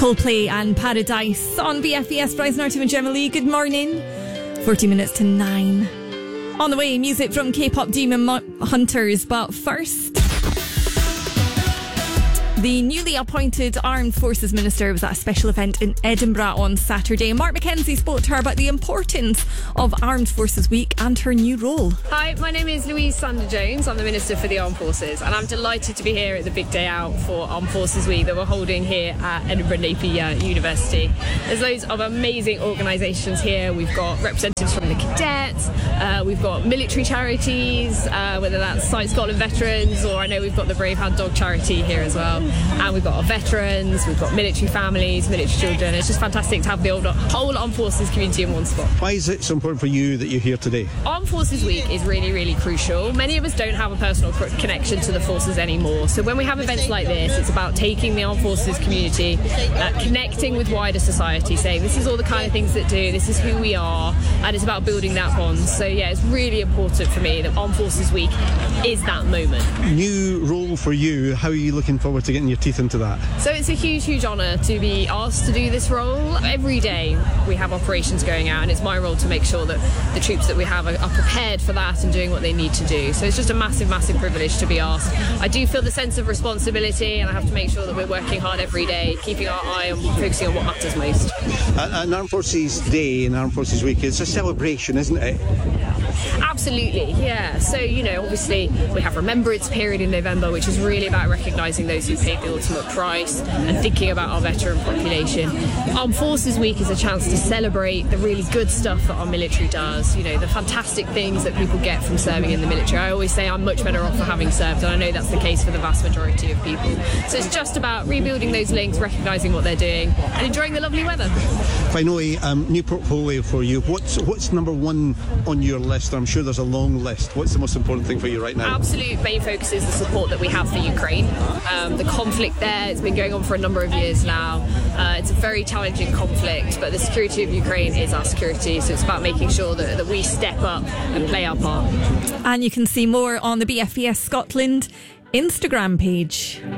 Coldplay and Paradise on BFBS. Bryce Norton and Gemma Lee, good morning. 40 minutes to 9. On the way, music from K-pop Demon Hunters, but first, the newly appointed Armed Forces Minister was at a special event in Edinburgh on Saturday. Mark McKenzie spoke to her about the importance of Armed Forces Week and her new role. Hi, my name is Louise Sander-Jones. I'm the Minister for the Armed Forces, and I'm delighted to be here at the big day out for Armed Forces Week that we're holding here at Edinburgh Napier University. There's loads of amazing organisations here. We've got representatives from the cadets, we've got military charities, whether that's Sight Scotland Veterans, or I know we've got the Brave Hand Dog charity here as well. And we've got our veterans, we've got military families, military children. It's just fantastic to have the whole Armed Forces community in one spot. Why is it so important for you that you're here today? Armed Forces Week is really, really crucial. Many of us don't have a personal connection to the forces anymore. So when we have events like this, it's about taking the Armed Forces community, connecting with wider society, saying this is all the kind of things that do, this is who we are, and it's about building that bond. So yeah, it's really important for me that Armed Forces Week is that moment. New role for you. How are you looking forward to getting your teeth into that? So it's a huge, huge honour to be asked to do this role. Every day we have operations going out, and it's my role to make sure that the troops that we have are prepared for that and doing what they need to do. So it's just a massive, massive privilege to be asked. I do feel the sense of responsibility, and I have to make sure that we're working hard every day, keeping our eye on focusing on what matters most. An Armed Forces Day and Armed Forces Week, it's a celebration, isn't it? Absolutely, yeah. So, obviously we have Remembrance Period in November, which is really about recognising those who paid the ultimate price and thinking about our veteran population. Armed Forces Week is a chance to celebrate the really good stuff that our military does, the fantastic things that people get from serving in the military. I always say I'm much better off for having served, and I know that's the case for the vast majority of people. So it's just about rebuilding those links, recognising what they're doing, and enjoying the lovely weather. Finally, new portfolio for you. What's number one on your list? I'm sure there's a long list. What's the most important thing for you right now? Absolute main focus is the support that we have for Ukraine. The conflict there, it's been going on for a number of years now. It's a very challenging conflict, but the security of Ukraine is our security, so it's about making sure that we step up and play our part. And you can see more on the BFBS Scotland Instagram page.